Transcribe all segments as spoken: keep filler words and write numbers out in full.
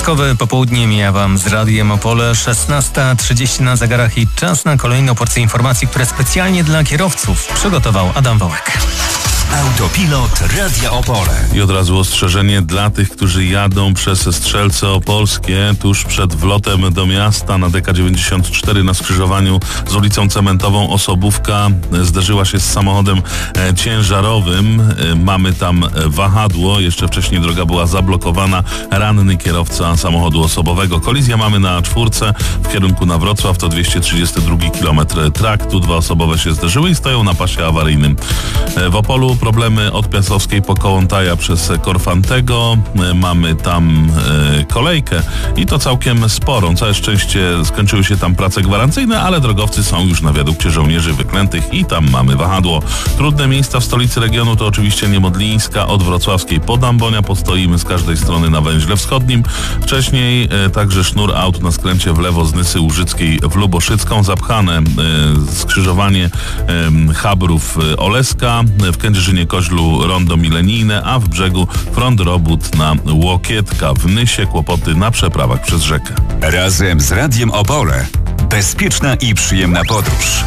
Piątkowe popołudnie mija Wam z Radiem Opole, szesnasta trzydzieści na zegarach i czas na kolejną porcję informacji, które specjalnie dla kierowców przygotował Adam Wołek. Autopilot Radia Opole. I od razu ostrzeżenie dla tych, którzy jadą przez Strzelce Opolskie tuż przed wlotem do miasta na D K dziewięćdziesiąt cztery na skrzyżowaniu z ulicą Cementową. Osobówka zderzyła się z samochodem e, ciężarowym. E, mamy tam wahadło. Jeszcze wcześniej droga była zablokowana. Ranny kierowca samochodu osobowego. Kolizja mamy na czwórce w kierunku na Wrocław. To dwieście trzydziesty drugi kilometr traktu. Dwa osobowe się zderzyły i stoją na pasie awaryjnym. E, w Opolu problemy od Piasowskiej po Kołątaja przez Korfantego. Mamy tam e, kolejkę i to całkiem sporą. Całe szczęście skończyły się tam prace gwarancyjne, ale drogowcy są już na wiadukcie Żołnierzy Wyklętych i tam mamy wahadło. Trudne miejsca w stolicy regionu to oczywiście Niemodlińska od Wrocławskiej po Dambonia. Postoimy z każdej strony na węźle wschodnim. Wcześniej e, także sznur aut na skręcie w lewo z Nysy Łużyckiej w Luboszycką. Zapchane e, skrzyżowanie e, Chabrów e, Oleska. W Kędzierzynie Koźlu rondo milenijne, a w Brzegu front robót na Łokietka. W Nysie kłopoty na przeprawach przez rzekę. Razem z Radiem Opole. Bezpieczna i przyjemna podróż.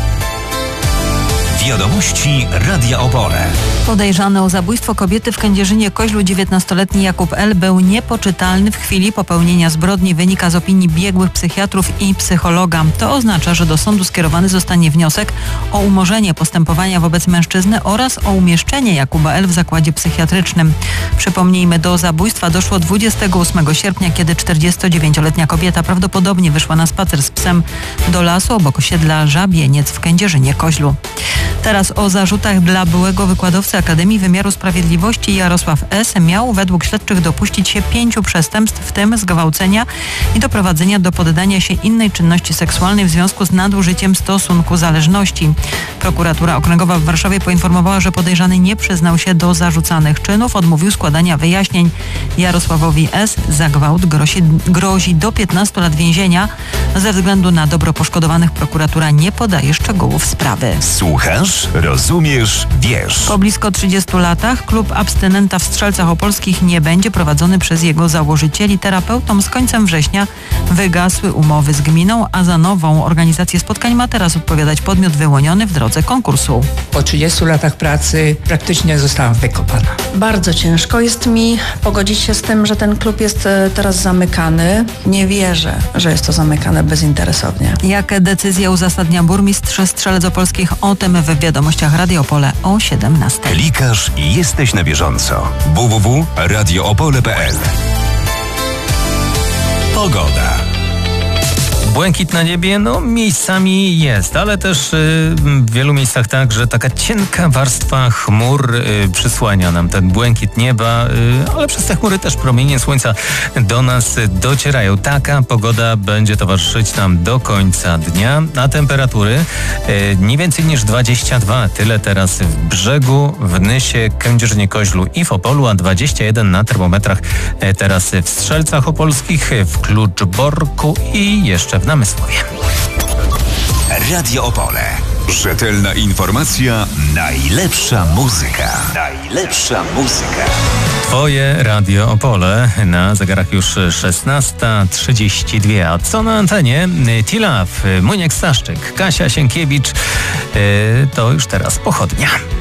Wiadomości Radia Opole. Podejrzany o zabójstwo kobiety w Kędzierzynie Koźlu dziewiętnastoletni Jakub L. był niepoczytalny w chwili popełnienia zbrodni, wynika z opinii biegłych psychiatrów i psychologa. To oznacza, że do sądu skierowany zostanie wniosek o umorzenie postępowania wobec mężczyzny oraz o umieszczenie Jakuba L. w zakładzie psychiatrycznym. Przypomnijmy, do zabójstwa doszło dwudziestego ósmego sierpnia, kiedy czterdziestodziewięcioletnia kobieta prawdopodobnie wyszła na spacer z psem do lasu obok osiedla Żabieniec w Kędzierzynie Koźlu. Teraz o zarzutach dla byłego wykładowcy Akademii Wymiaru Sprawiedliwości. Jarosław S. miał według śledczych dopuścić się pięciu przestępstw, w tym zgwałcenia i doprowadzenia do poddania się innej czynności seksualnej w związku z nadużyciem stosunku zależności. Prokuratura Okręgowa w Warszawie poinformowała, że podejrzany nie przyznał się do zarzucanych czynów, odmówił składania wyjaśnień. Jarosławowi S. za gwałt grozi, grozi do piętnastu lat więzienia. Ze względu na dobro poszkodowanych prokuratura nie podaje szczegółów sprawy. Słuchasz, rozumiesz, wiesz. Po blisko trzydziestu latach klub abstynenta w Strzelcach Opolskich nie będzie prowadzony przez jego założycieli. Terapeutom z końcem września wygasły umowy z gminą, a za nową organizację spotkań ma teraz odpowiadać podmiot wyłoniony w drodze konkursu. Po trzydziestu latach pracy praktycznie zostałam wykopana. Bardzo ciężko jest mi pogodzić się z tym, że ten klub jest teraz zamykany. Nie wierzę, że jest to zamykane bezinteresownie. Jak decyzję uzasadnia burmistrz Strzelec Opolskich? O tym w wiadomościach Radia Opole o siedemnastej. Klikasz i jesteś na bieżąco. w w w kropka radio opole kropka p l. Pogoda. Błękit na niebie, no miejscami jest, ale też y, w wielu miejscach tak, że taka cienka warstwa chmur y, przysłania nam ten błękit nieba, y, ale przez te chmury też promienie słońca do nas docierają. Taka pogoda będzie towarzyszyć nam do końca dnia, a temperatury y, nie więcej niż dwadzieścia dwa. Tyle teraz w Brzegu, w Nysie, Kędzierzynie Koźlu i w Opolu, a dwadzieścia jeden na termometrach y, teraz w Strzelcach Opolskich, w Kluczborku i jeszcze w Namysłowie. Radio Opole. Rzetelna informacja, najlepsza muzyka. Najlepsza muzyka. Twoje Radio Opole. Na zegarach już szesnasta trzydzieści dwa. A co na antenie? T-Love, Muniek Staszczyk, Kasia Sienkiewicz. Yy, to już teraz pochodnia.